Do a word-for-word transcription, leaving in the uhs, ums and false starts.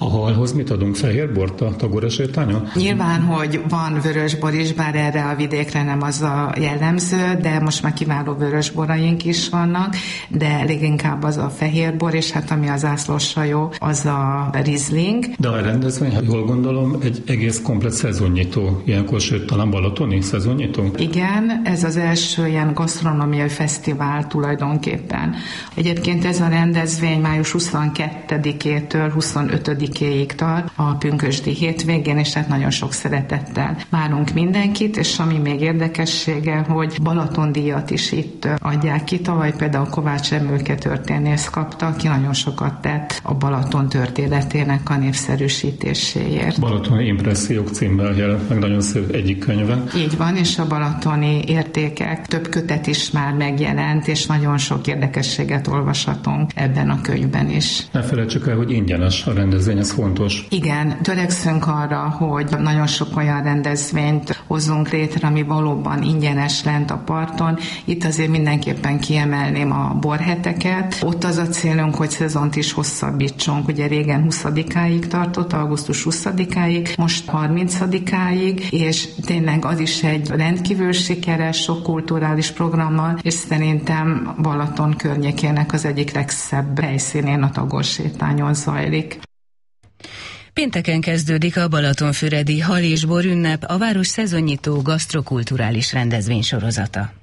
halhoz mit adunk? Fehérbort a Tagore sétányon? Nyilván, hogy van vörösbor is, bár erre a vidékre nem az a jellemző, de most már kiváló vörösboraink is vannak, de leginkább az a fehérbor, és hát ami az zászlósajó, az a Riesling. De a rendezvény, ha jól gondolom, egy egész komplet szezonnyitó, ilyenkor, sőt, talán balatoni szezonnyitó? Igen, ez az első ilyen gasztronómiai fesztivál tulajdonképpen. Egyébként ez a rendezvény május huszonkettedikétől huszonötödikéig tart a pünkösdi hétvégén, és hát nagyon sok szeretettel várunk mindenkit, és ami még érdekessége, hogy Balatondíjat is itt adják ki. Tavaly például Kovács Emőke történész kapta, aki nagyon sokat tett a Balaton történetének a népszerűsítéséért. Balatoni impressziók címmel jelent meg nagyon szép egyik könyve. Így van, és a balatoni értékek több kötet is már megjelent, és nagyon sok érdekességet olvashatunk ebben a könyvben is. Ne felejtsük el, hogy ingyenes a rendezvény, ez fontos. Igen, törekszünk arra, hogy nagyon sok olyan rendezvényt hozzunk létre, ami valóban ingyenes lent a parton. Itt azért mindenképpen kiemelném a borheteket. Ott az a célunk, hogy szezont is hosszabbítsunk. Ugye régen huszadikáig tartott, augusztus huszadikáig, most harmincadikáig, és tényleg az is egy rendkívül sikeres, sok kulturális programmal, és szerintem Balaton környékének az egyik legszebb helyszínén, a Tagore-sétányon zajlik. Pénteken kezdődik a Balatonfüredi Hal és Bor ünnep, a város szezonnyitó gasztrokulturális rendezvény sorozata.